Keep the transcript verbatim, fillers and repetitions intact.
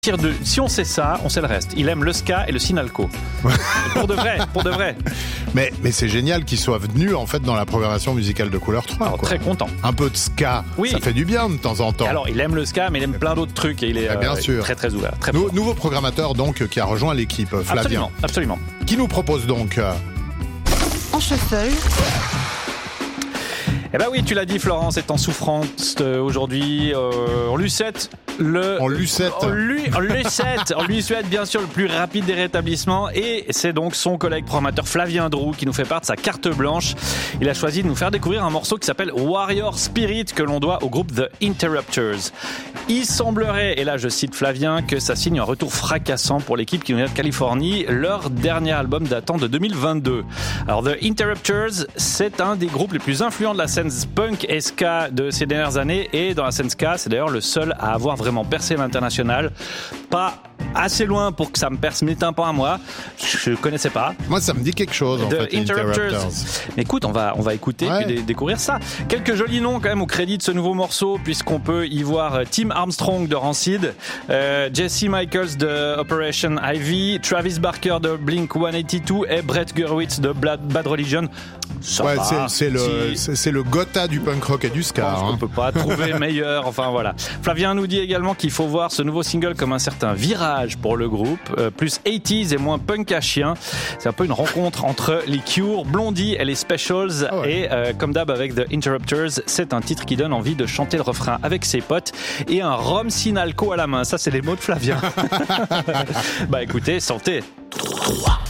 De, si on sait ça, on sait le reste. Il aime le ska et le sinalco. Pour de vrai, pour de vrai. Mais, mais c'est génial qu'il soit venu en fait dans la programmation musicale de Couleur trois. Alors, quoi. Très content. Un peu de ska, oui. Ça fait du bien de temps en temps. Alors il aime le ska, mais il aime plein d'autres trucs et il est eh bien euh, sûr. très très ouvert. Très nou- nouveau programmateur donc qui a rejoint l'équipe, Flavien. Absolument, absolument. Qui nous propose donc euh... En shuffle. Eh ben oui, tu l'as dit, Florence est en souffrance euh, aujourd'hui. Euh, en Lucette, le. En Lucette. En, lui, en Lucette. On lui souhaite bien sûr le plus rapide des rétablissements. Et c'est donc son collègue programmateur Flavien Drou qui nous fait part de sa carte blanche. Il a choisi de nous faire découvrir un morceau qui s'appelle Warrior Spirit, que l'on doit au groupe The Interrupters. Il semblerait, et là je cite Flavien, que ça signe un retour fracassant pour l'équipe qui nous vient de Californie, leur dernier album datant de deux mille vingt-deux. Alors The Interrupters, c'est un des groupes les plus influents de la scène punk et ska de ces dernières années, et dans la scène ska, c'est d'ailleurs le seul à avoir vraiment percé l'international. Pas assez loin pour que ça me perce mes tympans à moi. Je connaissais pas. Moi, ça me dit quelque chose, en The fait, Interrupters. Interrupters. Mais écoute, on va, on va écouter ouais. et d- découvrir ça. Quelques jolis noms quand même au crédit de ce nouveau morceau, puisqu'on peut y voir Tim Armstrong de Rancid, euh, Jesse Michaels de Operation Ivy, Travis Barker de Blink one eighty-two et Brett Gurewitz de Bad, Bad Religion. Ça Ouais, va. c'est, c'est, le, Si- c'est, c'est le Gotha du punk rock et du ska. Je pense qu'on Hein. peut pas trouver meilleur. Enfin voilà. Flavien nous dit également qu'il faut voir ce nouveau single comme un certain virage pour le groupe, euh, plus quatre-vingt-dix et moins punk à chien. C'est un peu une rencontre entre les Cure, Blondie et les Specials. Ah ouais. Et euh, comme d'hab avec The Interrupters, c'est un titre qui donne envie de chanter le refrain avec ses potes et un rhum sinalco à la main. Ça, c'est les mots de Flavien. Bah écoutez, santé.